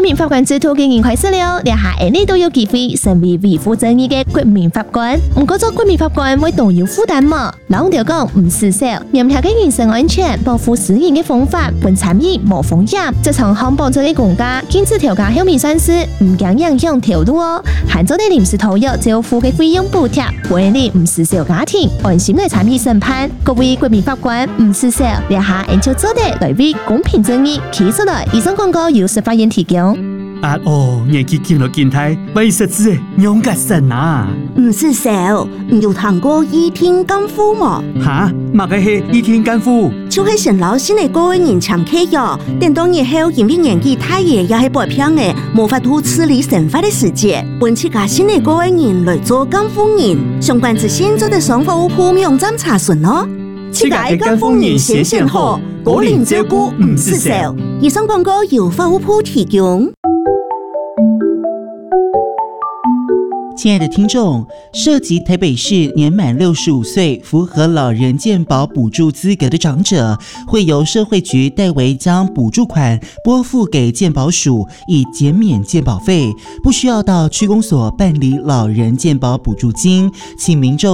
民法官制度已經開始了，日下你都有機會成為維護正義嘅國民法官。唔過做國民法官會都有負擔嘛？老條講唔施少，嚴格嘅人身安全、保護私人嘅方法，本參與無風險。這場漢保這個國家禁止調價後面算是唔驚影響條路哦。限咗啲臨時投入政府嘅費用補貼，為你唔施少家庭安心嚟參與審判。各位國民法官唔施少，日下就做得來為公平正義企出來。以上廣告由司法院提供。 年紀見到見態，為實質勇敢神啊！ 唔是少，唔有談過倚天監護嗎？ 哈，乜個係倚天監護？ 就是成老新的個人簽契約，等到日後因為年紀太爺也係白偏嘅，無法度處理審法的事件，本次家新的個人來做監護人，相關之現在的雙方互網站查詢咯。 這個監護人先選好，多人照顧唔是少。 以上廣告由法務部提供。 亲爱的听众，涉及台北市年满65岁、符合老人健保补助资格的长者，会由社会局代为将补助款拨付给健保署，以减免健保费，不需要到区公所办理老人健保补助金，请民众